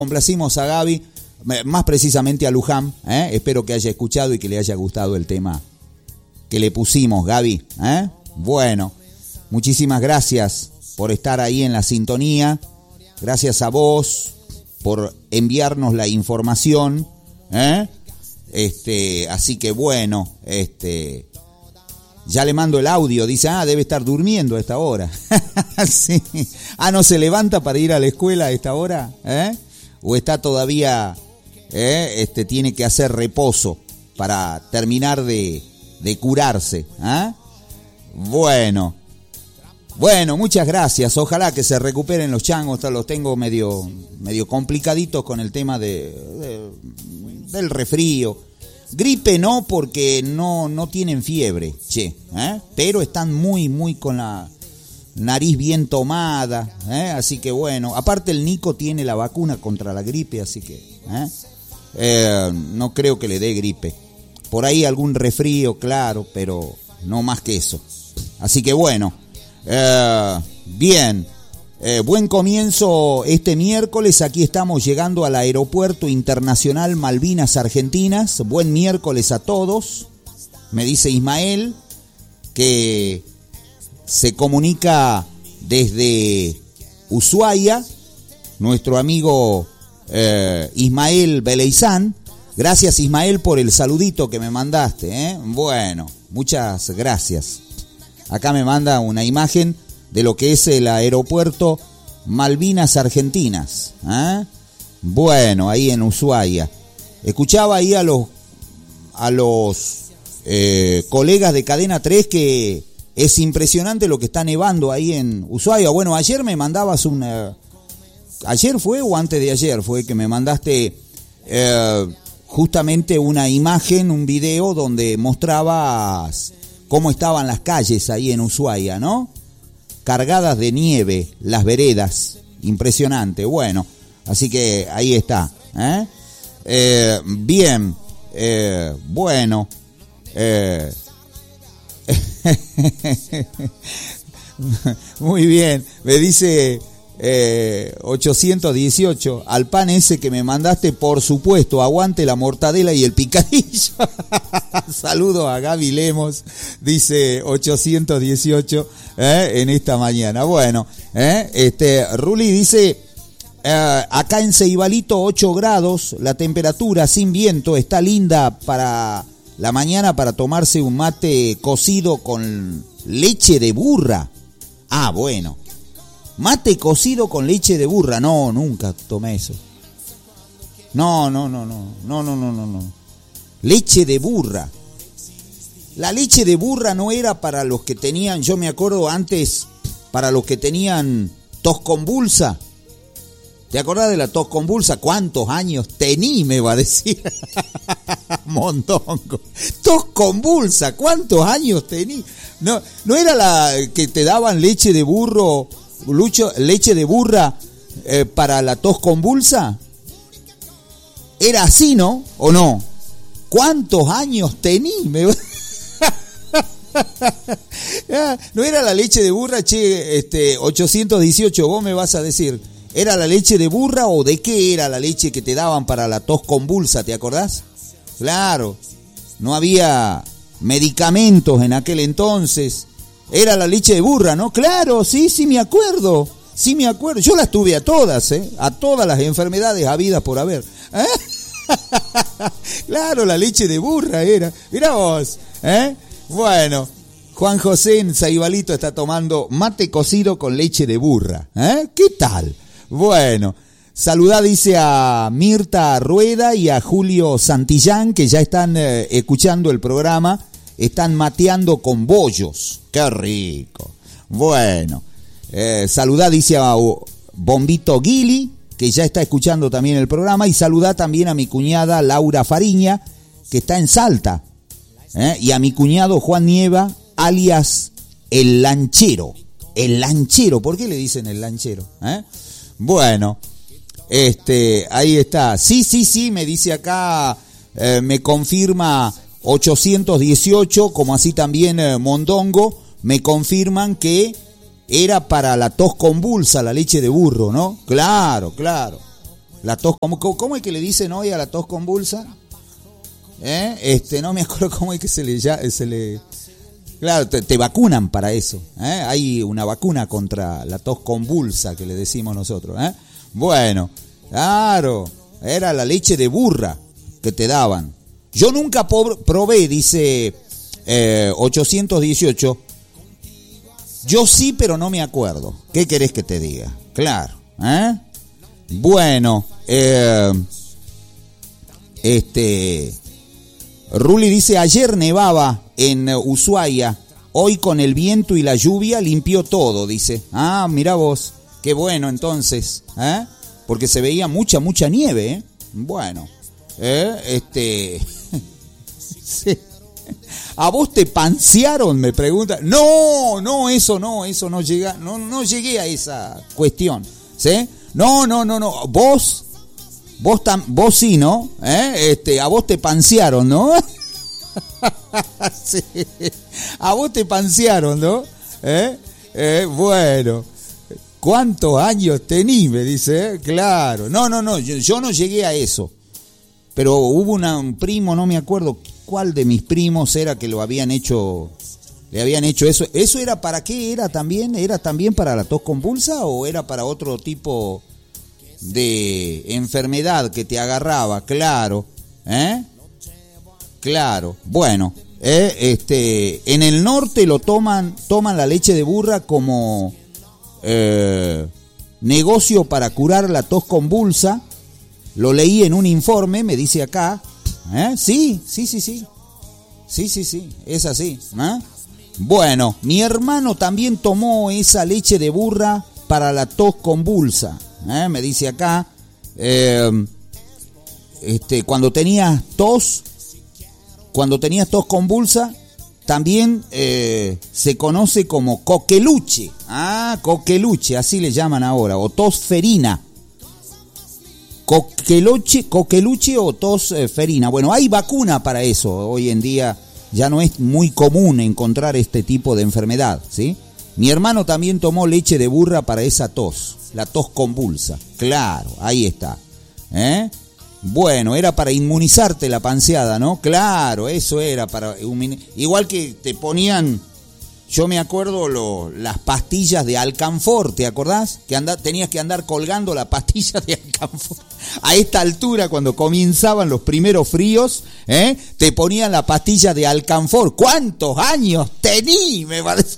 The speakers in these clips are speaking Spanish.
Complacimos a Gaby, más precisamente a Luján. Espero que haya escuchado y que le haya gustado el tema que le pusimos, Gaby. Bueno, muchísimas gracias por estar ahí en la sintonía. Gracias a vos por enviarnos la información. Así que bueno, ya le mando el audio. Dice, debe estar durmiendo a esta hora. Sí. ¿No se levanta para ir a la escuela a esta hora? ¿O está todavía, tiene que hacer reposo para terminar de curarse? Bueno, muchas gracias. Ojalá que se recuperen los changos. Los tengo medio complicaditos con el tema del resfrío. Gripe no, porque no tienen fiebre, pero están muy con la nariz bien tomada, así que bueno, aparte el Nico tiene la vacuna contra la gripe, así que no creo que le dé gripe. Por ahí algún resfrío, claro, pero no más que eso. Así que bueno, bien, buen comienzo este miércoles. Aquí estamos llegando al Aeropuerto Internacional Malvinas Argentinas. Buen miércoles a todos. Me dice Ismael que se comunica desde Ushuaia, nuestro amigo Ismael Beleizán. Gracias, Ismael, por el saludito que me mandaste. Bueno, muchas gracias. Acá me manda una imagen de lo que es el Aeropuerto Malvinas Argentinas. Bueno, ahí en Ushuaia. Escuchaba ahí a los colegas de Cadena 3 que es impresionante lo que está nevando ahí en Ushuaia. Bueno, ayer me mandabas ¿ayer fue o antes de ayer fue que me mandaste justamente una imagen, un video donde mostrabas cómo estaban las calles ahí en Ushuaia, ¿no? Cargadas de nieve, las veredas. Impresionante. Bueno, así que ahí está. Bien. Bueno. Muy bien, me dice 818, al pan ese que me mandaste, por supuesto, aguante la mortadela y el picadillo. Saludos a Gaby Lemos, dice 818 en esta mañana. Bueno, Ruli dice, acá en Ceibalito 8 grados, la temperatura sin viento, está linda para la mañana para tomarse un mate cocido con leche de burra. Bueno. Mate cocido con leche de burra. No, nunca tomé eso. No. Leche de burra. La leche de burra no era para los que tenían, yo me acuerdo antes, para los que tenían tos convulsa. ¿Te acordás de la tos convulsa? ¿Cuántos años tení? Me va a decir. Mondongo. Tos convulsa, ¿cuántos años tení? No era la que te daban leche de burro, leche de burra para la tos convulsa. Era así, ¿no? ¿O no? ¿Cuántos años tení? No era la leche de burra, 818, vos me vas a decir. ¿Era la leche de burra o de qué era la leche que te daban para la tos convulsa? ¿Te acordás? Claro, no había medicamentos en aquel entonces. Era la leche de burra, ¿no? Claro, sí me acuerdo. Sí me acuerdo. Yo las tuve a todas, a todas las enfermedades habidas por haber. Claro, la leche de burra era. Mirá vos, Bueno, Juan José en Ceibalito está tomando mate cocido con leche de burra. ¿Qué tal? Bueno, saludá, dice, a Mirta Rueda y a Julio Santillán, que ya están escuchando el programa, están mateando con bollos. ¡Qué rico! Bueno, saludá, dice, a Bombito Guili, que ya está escuchando también el programa, y saludá también a mi cuñada Laura Fariña, que está en Salta, y a mi cuñado Juan Nieva, alias El Lanchero. El Lanchero, ¿por qué le dicen El Lanchero? Bueno, ahí está. Sí, me dice acá, me confirma 818, como así también Mondongo, me confirman que era para la tos convulsa la leche de burro, ¿no? Claro. La tos, ¿cómo es que le dicen hoy a la tos convulsa? No me acuerdo cómo es que se le claro, te vacunan para eso, hay una vacuna contra la tos convulsa que le decimos nosotros, Bueno, claro, era la leche de burra que te daban. Yo nunca probé, dice 818. Yo sí, pero no me acuerdo. ¿Qué querés que te diga? Claro, Bueno, Ruli dice, ayer nevaba en Ushuaia, hoy con el viento y la lluvia limpió todo, dice. Ah, mirá vos, qué bueno entonces, porque se veía mucha nieve, Bueno, sí. ¿A vos te pansearon? Me pregunta. No, eso no llega, no llegué a esa cuestión, ¿sí? No, vos sí, ¿no? A vos te pansearon, ¿no? Sí. A vos te pansearon, ¿no? Bueno, ¿cuántos años tení? Me dice, Claro. No, yo no llegué a eso. Pero hubo un primo, no me acuerdo cuál de mis primos era que le habían hecho eso. ¿Eso era para qué? ¿Era también para la tos convulsa o era para otro tipo de enfermedad que te agarraba? Claro, Claro. Bueno, en el norte lo toman la leche de burra como negocio para curar la tos convulsa. Lo leí en un informe, me dice acá. Sí, es así. Bueno, mi hermano también tomó esa leche de burra para la tos convulsa. Me dice acá. Cuando tenías tos convulsa, también se conoce como coqueluche. Coqueluche, así le llaman ahora, o tos ferina. Coqueluche o tos ferina. Bueno, hay vacuna para eso. Hoy en día ya no es muy común encontrar este tipo de enfermedad, ¿sí? Mi hermano también tomó leche de burra para esa tos, la tos convulsa. Claro, ahí está. Bueno, era para inmunizarte la panseada, ¿no? Claro, eso era para... Igual que te ponían... Yo me acuerdo las pastillas de alcanfor, ¿te acordás? Que tenías que andar colgando la pastilla de alcanfor. A esta altura, cuando comenzaban los primeros fríos, te ponían la pastilla de alcanfor. ¿Cuántos años tení? Me parece.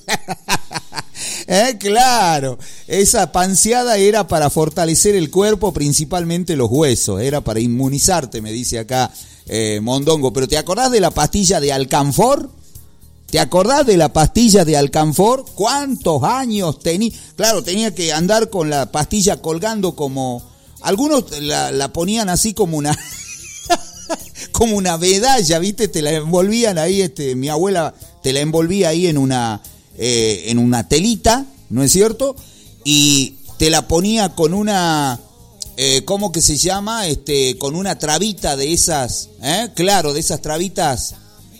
Claro, esa panseada era para fortalecer el cuerpo, principalmente los huesos. Era para inmunizarte, me dice acá Mondongo. ¿Pero te acordás de la pastilla de alcanfor? ¿Te acordás de la pastilla de alcanfor? ¿Cuántos años tenía? Claro, tenía que andar con la pastilla colgando como... Algunos la ponían así como una... como una medalla, ¿viste? Te la envolvían ahí, mi abuela te la envolvía ahí en una telita, ¿no es cierto? Y te la ponía con una... ¿cómo que se llama? Con una trabita de esas... Claro, de esas trabitas...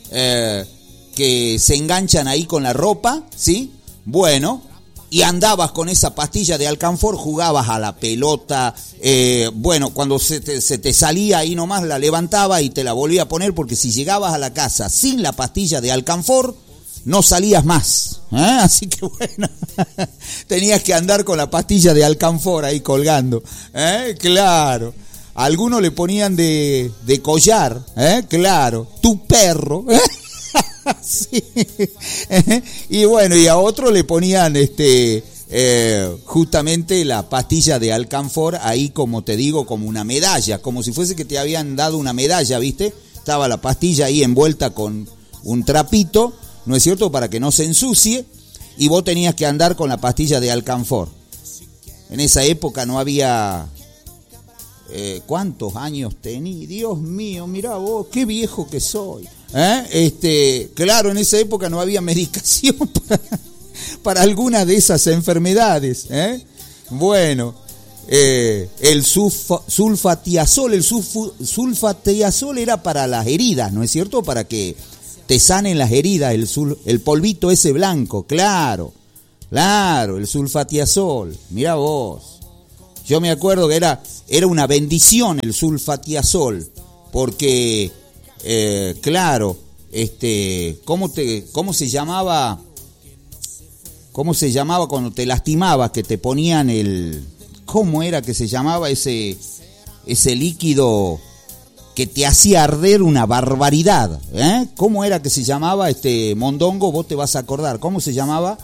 que se enganchan ahí con la ropa, ¿sí? Bueno, y andabas con esa pastilla de alcanfor, jugabas a la pelota, bueno, cuando se te salía ahí nomás la levantaba y te la volvía a poner, porque si llegabas a la casa sin la pastilla de alcanfor, no salías más, así que bueno, tenías que andar con la pastilla de alcanfor ahí colgando, claro. Algunos le ponían de collar, claro, tu perro, sí. Y bueno, y a otro le ponían justamente la pastilla de alcanfor ahí, como te digo, como una medalla, como si fuese que te habían dado una medalla, ¿viste? Estaba la pastilla ahí envuelta con un trapito, ¿no es cierto?, para que no se ensucie, y vos tenías que andar con la pastilla de alcanfor. En esa época no había... ¿cuántos años tení? Dios mío, mirá vos, qué viejo que soy. Claro, en esa época no había medicación para alguna de esas enfermedades. Bueno, el sulfatiazol, sulfatiazol era para las heridas, ¿no es cierto? Para que te sanen las heridas, el polvito ese blanco, claro, el sulfatiazol, mirá vos. Yo me acuerdo que era una bendición el sulfatiazol, porque, claro, ¿cómo se llamaba? ¿Cómo se llamaba cuando te lastimabas, que te ponían ¿cómo era que se llamaba ese líquido que te hacía arder una barbaridad? ¿Cómo era que se llamaba, Mondongo? Vos te vas a acordar. ¿Cómo se llamaba?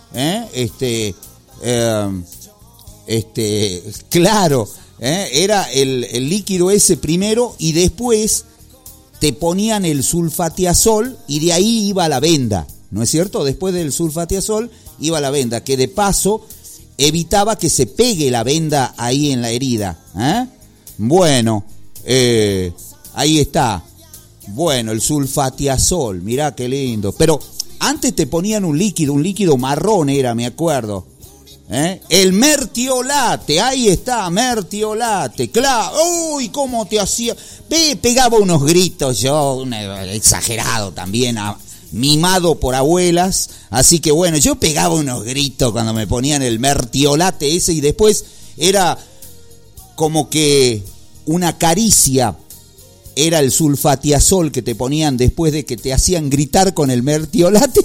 Claro, era el líquido ese primero y después te ponían el sulfatiazol y de ahí iba la venda, ¿no es cierto? Después del sulfatiazol iba la venda, que de paso evitaba que se pegue la venda ahí en la herida. Bueno, ahí está. Bueno, el sulfatiazol, mirá qué lindo. Pero antes te ponían un líquido marrón era, me acuerdo. El mertiolate, ahí está, mertiolate, claro. Uy, cómo te hacía. Pegaba unos gritos yo, exagerado también, mimado por abuelas, así que bueno, yo pegaba unos gritos cuando me ponían el mertiolate ese y después era como que una caricia, era el sulfatiazol que te ponían después de que te hacían gritar con el mertiolate.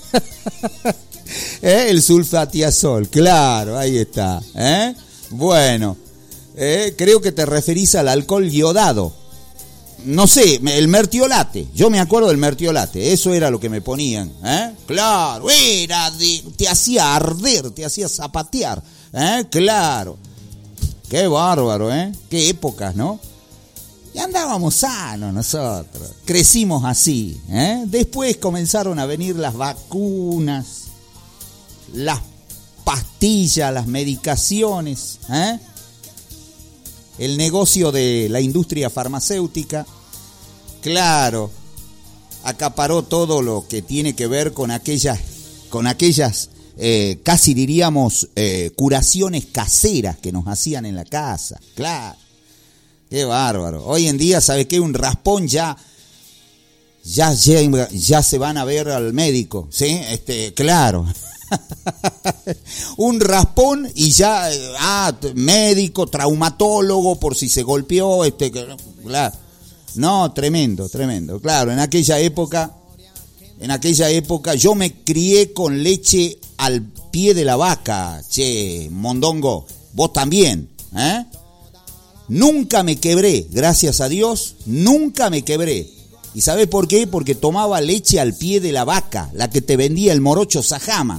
El sulfatiazol, claro, ahí está. Bueno, creo que te referís al alcohol iodado. No sé, el mertiolate, yo me acuerdo del mertiolate, eso era lo que me ponían, claro, te hacía arder, te hacía zapatear, claro, qué bárbaro, qué épocas, ¿no? Y andábamos sanos nosotros, crecimos así, después comenzaron a venir las vacunas, las pastillas, las medicaciones, el negocio de la industria farmacéutica, claro, acaparó todo lo que tiene que ver con aquellas casi diríamos curaciones caseras que nos hacían en la casa, claro, qué bárbaro. Hoy en día, ¿sabe qué? Un raspón ya se van a ver al médico, ¿sí? Claro. Un raspón y ya médico, traumatólogo por si se golpeó, claro. No, tremendo, claro. En aquella época yo me crié con leche al pie de la vaca, Mondongo, vos también, nunca me quebré, gracias a Dios, nunca me quebré. ¿Y sabés por qué? Porque tomaba leche al pie de la vaca, la que te vendía el morocho Sajama.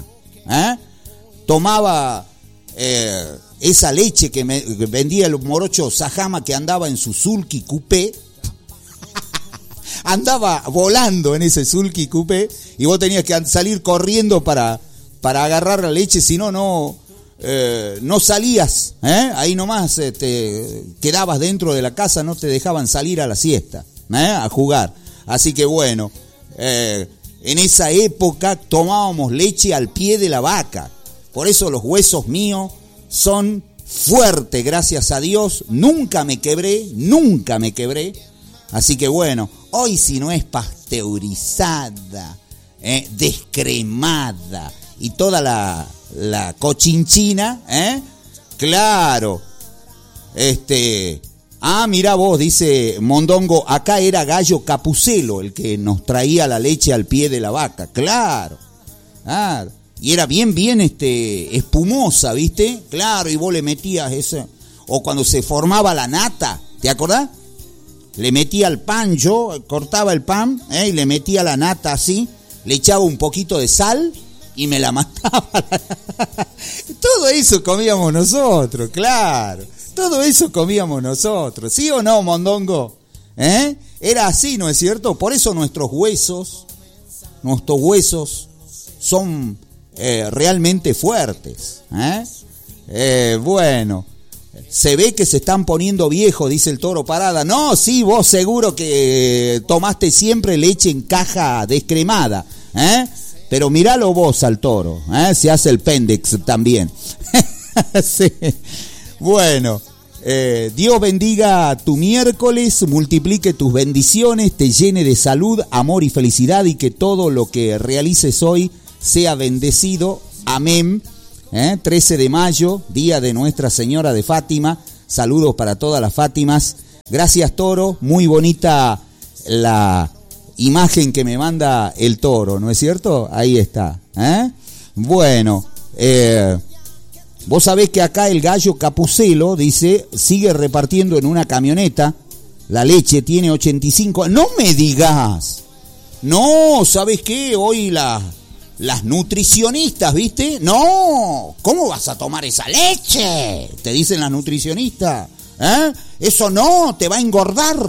Tomaba esa leche que me vendía el morocho Sajama, que andaba en su sulky coupé. Andaba volando en ese sulky coupé y vos tenías que salir corriendo para agarrar la leche, si no, no salías, ahí nomás quedabas dentro de la casa, no te dejaban salir a la siesta, a jugar. Así que bueno, en esa época tomábamos leche al pie de la vaca. Por eso los huesos míos son fuertes, gracias a Dios. Nunca me quebré. Así que bueno, hoy si no es pasteurizada, descremada y toda la cochinchina, claro, mirá vos, dice Mondongo, acá era Gallo Capucelo el que nos traía la leche al pie de la vaca, claro, y era bien espumosa, ¿viste? Claro, y vos le metías eso, o cuando se formaba la nata, ¿te acordás? Le metía el pan, yo cortaba el pan, y le metía la nata así, le echaba un poquito de sal y me la mataba. Todo eso comíamos nosotros, claro. Todo eso comíamos nosotros, ¿sí o no, Mondongo? Era así, ¿no es cierto? Por eso nuestros huesos son realmente fuertes. Bueno, se ve que se están poniendo viejos, dice el Toro Parada. No, sí, vos seguro que tomaste siempre leche en caja descremada, pero miralo vos al toro, se hace el péndex también. Sí. Bueno, Dios bendiga tu miércoles, multiplique tus bendiciones, te llene de salud, amor y felicidad, y que todo lo que realices hoy sea bendecido. Amén. 13 de mayo, día de Nuestra Señora de Fátima. Saludos para todas las Fátimas. Gracias, toro. Muy bonita la imagen que me manda el toro, ¿no es cierto? Ahí está. Bueno, vos sabés que acá el gallo Capucelo, dice, sigue repartiendo en una camioneta la leche, tiene 85. ¡No me digas! No, ¿sabés qué? Hoy las nutricionistas, ¿viste? No, ¿cómo vas a tomar esa leche? Te dicen las nutricionistas. Eso no, te va a engordar.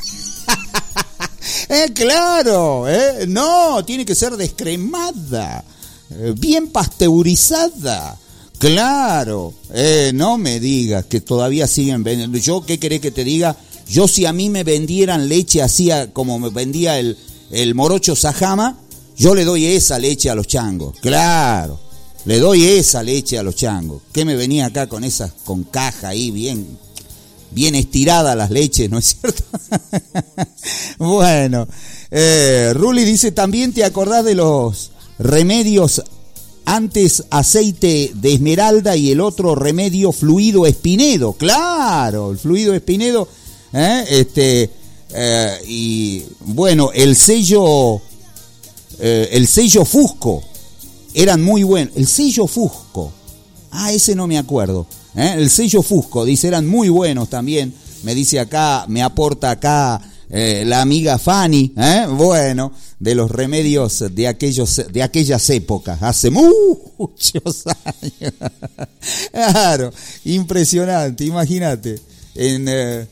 Claro, no, tiene que ser descremada, bien pasteurizada. Claro, no me digas que todavía siguen vendiendo. Yo, ¿qué querés que te diga? Yo, si a mí me vendieran leche así como me vendía el morocho Sajama, yo le doy esa leche a los changos. Claro, le doy esa leche a los changos. ¿Qué me venía acá con caja ahí bien estirada las leches, ¿no es cierto? Bueno, Ruli dice, también te acordás de los remedios, antes aceite de esmeralda y el otro remedio fluido Espinedo. Claro, el fluido Espinedo, y bueno, el sello Fusco, eran muy buenos. El sello Fusco, ese no me acuerdo. El sello Fusco, dice, eran muy buenos también. Me dice acá, me aporta acá la amiga Fanny, bueno, de los remedios de aquellas épocas, hace muchos años. Claro, impresionante, imagínate. En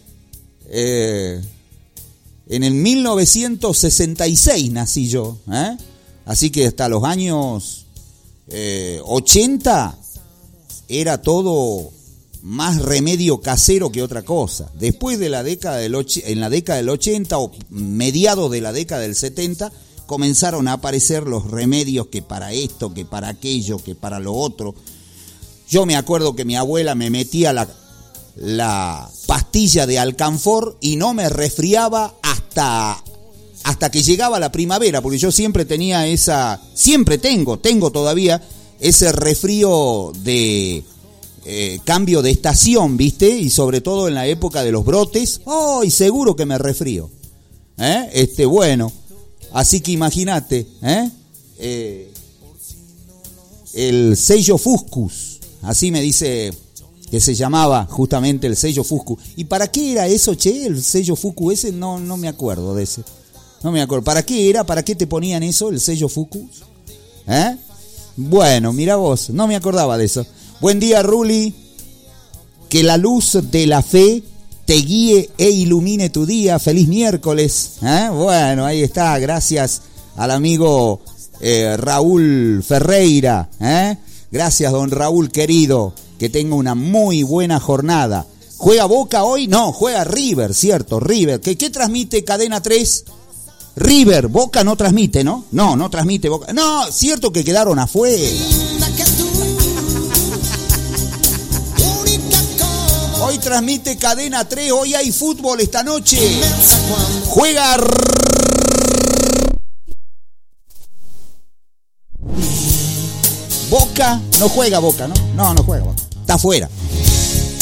el 1966 nací yo, así que hasta los años 80 era todo más remedio casero que otra cosa. Después de la década en la década del 80 o mediados de la década del 70 comenzaron a aparecer los remedios, que para esto, que para aquello, que para lo otro. Yo me acuerdo que mi abuela me metía la pastilla de alcanfor y no me resfriaba hasta que llegaba la primavera, porque yo siempre tenía tengo todavía ese resfrío de cambio de estación, ¿viste? Y sobre todo en la época de los brotes, y seguro que me resfrío. Bueno, así que imagínate, el sello Fuscus, así me dice que se llamaba justamente el sello Fuscu. ¿Y para qué era eso, che? El sello Fuscu ese, no me acuerdo de ese. No me acuerdo. ¿Para qué era? ¿Para qué te ponían eso, el sello Fuscu? Bueno, mira vos, no me acordaba de eso. Buen día, Ruli. Que la luz de la fe te guíe e ilumine tu día. Feliz miércoles. Bueno, ahí está. Gracias al amigo Raúl Ferreira. Gracias, don Raúl querido. Que tenga una muy buena jornada. ¿Juega Boca hoy? No, juega River, cierto, River. ¿Qué transmite Cadena 3? River, Boca no transmite, ¿no? No transmite Boca. No, cierto que quedaron afuera. Hoy transmite Cadena 3, hoy hay fútbol esta noche. Juega Boca, no juega Boca, ¿no? No juega Boca. Está afuera.